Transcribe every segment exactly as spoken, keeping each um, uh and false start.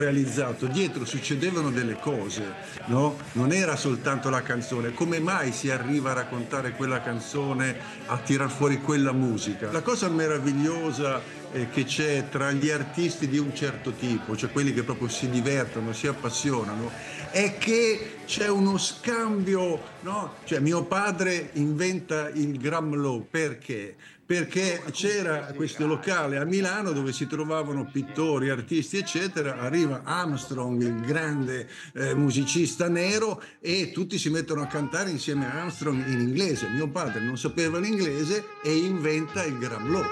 realizzato, dietro succedevano delle cose, no? Non era soltanto la canzone. Come mai si arriva a raccontare quella canzone, a tirar fuori quella musica? La cosa meravigliosa eh, che c'è tra gli artisti di un certo tipo, cioè quelli che proprio si divertono, si appassionano, è che c'è uno scambio, no? Cioè mio padre inventa il Gramlow, perché? Perché c'era questo locale a Milano dove si trovavano pittori, artisti, eccetera. Arriva Armstrong, il grande eh, musicista nero, e tutti si mettono a cantare insieme a Armstrong in inglese. Mio padre non sapeva l'inglese e inventa il Gramlow.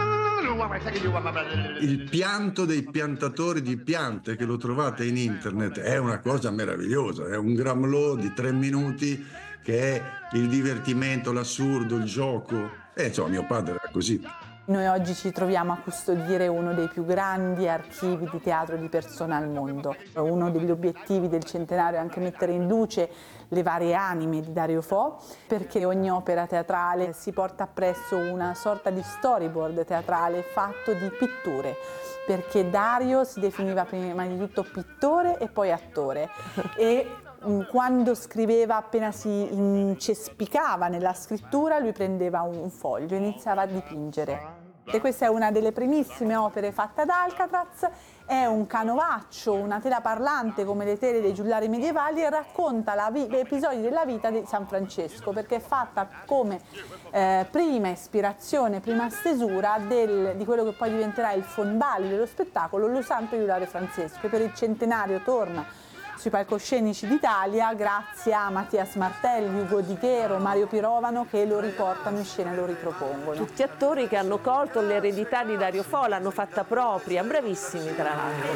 Il pianto dei piantatori di piante, che lo trovate in internet, è una cosa meravigliosa. È un Gramlow di tre minuti che è il divertimento, l'assurdo, il gioco. E insomma, mio padre era così. Noi oggi ci troviamo a custodire uno dei più grandi archivi di teatro di persona al mondo. Uno degli obiettivi del centenario è anche mettere in luce le varie anime di Dario Fo, perché ogni opera teatrale si porta appresso una sorta di storyboard teatrale fatto di pitture, perché Dario si definiva prima di tutto pittore e poi attore. E quando scriveva, appena si incespicava nella scrittura, lui prendeva un foglio e iniziava a dipingere. E questa è una delle primissime opere fatte ad Alcatraz, è un canovaccio, una tela parlante come le tele dei giullari medievali, e racconta la vi- episodi della vita di San Francesco, perché è fatta come eh, prima ispirazione, prima stesura del, di quello che poi diventerà il fondale dello spettacolo, Lo Santo Iulare Francesco, che per il centenario torna sui palcoscenici d'Italia grazie a Mattias Martelli, Ugo Di Chero, Mario Pirovano, che lo riportano in scena e lo ripropongono. Tutti attori che hanno colto l'eredità di Dario Fo, l'hanno fatta propria, bravissimi tra l'altro.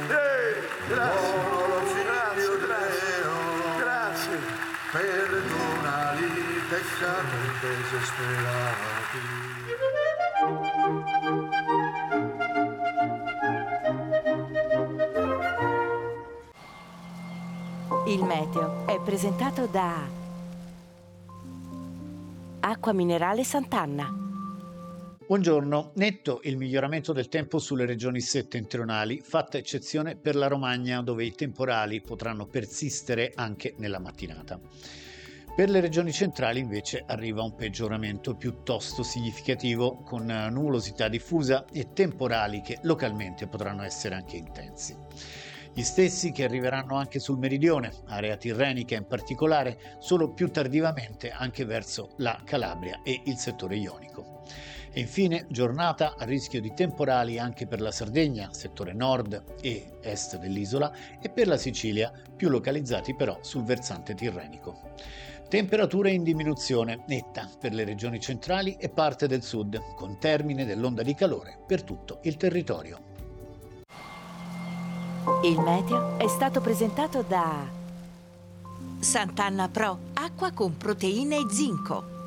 Grazie, perdonali, peccati desesperati. Il meteo è presentato da Acqua Minerale Sant'Anna. Buongiorno. Netto il miglioramento del tempo sulle regioni settentrionali, fatta eccezione per la Romagna, dove i temporali potranno persistere anche nella mattinata. Per le regioni centrali invece arriva un peggioramento piuttosto significativo, con nuvolosità diffusa e temporali che localmente potranno essere anche intensi. Gli stessi che arriveranno anche sul meridione, area tirrenica in particolare, solo più tardivamente anche verso la Calabria e il settore ionico. E infine giornata a rischio di temporali anche per la Sardegna, settore nord e est dell'isola, e per la Sicilia, più localizzati però sul versante tirrenico. Temperature in diminuzione netta per le regioni centrali e parte del sud, con termine dell'onda di calore per tutto il territorio. Il meteo è stato presentato da Sant'Anna Pro, acqua con proteine e zinco.